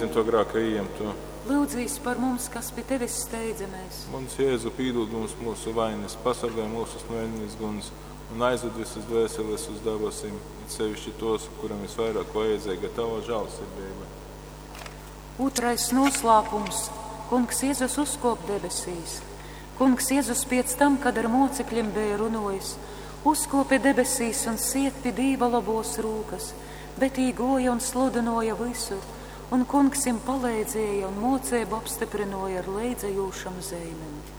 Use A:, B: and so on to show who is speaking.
A: pieņem to grēku, ejam to.
B: Lūdzīs par mums, kas pie tevis steidzamies.
A: Mums Jēzu pīdod mums mūsu vainas, pasargāj mūsu no ēnas guns un aizved visas dvēseles uz debesim, it sevišķi tos, kuram visvairāk vajadzīga tava žēlsirdība.
B: Otrais noslēpums. Kungs Jēzus uzkop debesīs. Kungs Jēzus pēc tam, kad ar mocekļiem bija runājis, uzkopa debesīs un siet pie Dieva labos rūkas, bet īgoja un sludinoja visu, un kungs viņam palīdzēja un mocību apstiprinoja ar leidzējūšam zeimēm.